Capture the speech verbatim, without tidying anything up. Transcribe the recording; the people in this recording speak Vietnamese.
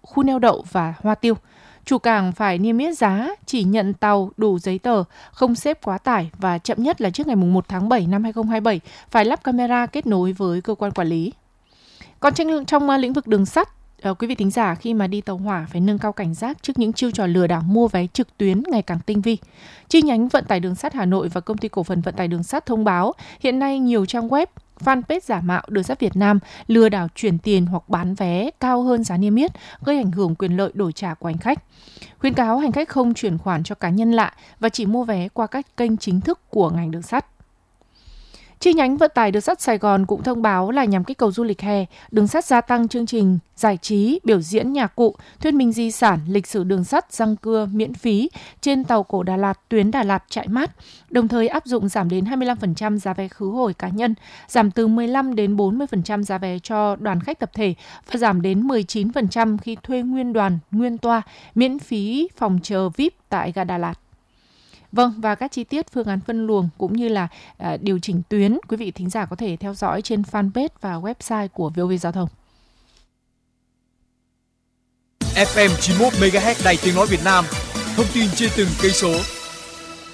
khu neo đậu và hoa tiêu. Chủ cảng phải niêm yết giá, chỉ nhận tàu đủ giấy tờ, không xếp quá tải và chậm nhất là trước ngày một tháng bảy năm hai không hai bảy phải lắp camera kết nối với cơ quan quản lý. Còn trong, trong lĩnh vực đường sắt, Uh, quý vị thính giả khi mà đi tàu hỏa phải nâng cao cảnh giác trước những chiêu trò lừa đảo mua vé trực tuyến ngày càng tinh vi. Chi nhánh Vận tải Đường sắt Hà Nội và Công ty Cổ phần Vận tải Đường sắt thông báo hiện nay nhiều trang web, fanpage giả mạo Đường sắt Việt Nam lừa đảo chuyển tiền hoặc bán vé cao hơn giá niêm yết, gây ảnh hưởng quyền lợi đổi trả của hành khách. Khuyến cáo hành khách không chuyển khoản cho cá nhân lạ và chỉ mua vé qua các kênh chính thức của ngành đường sắt. Chi nhánh Vận tải Đường sắt Sài Gòn cũng thông báo là nhằm kích cầu du lịch hè, đường sắt gia tăng chương trình giải trí, biểu diễn nhạc cụ, thuyết minh di sản, lịch sử đường sắt răng cưa miễn phí trên tàu cổ Đà Lạt, tuyến Đà Lạt Trại Mát, đồng thời áp dụng giảm đến hai mươi lăm phần trăm giá vé khứ hồi cá nhân, giảm từ mười lăm đến bốn mươi phần trăm giá vé cho đoàn khách tập thể và giảm đến mười chín phần trăm khi thuê nguyên đoàn, nguyên toa, miễn phí phòng chờ vi ai pi tại ga Đà Lạt. Vâng, và các chi tiết phương án phân luồng cũng như là uh, điều chỉnh tuyến, quý vị thính giả có thể theo dõi trên fanpage và website của vê o vê Giao thông. ép em chín mươi mốt mê ga héc Đài Tiếng Nói Việt Nam, thông tin trên từng cây số.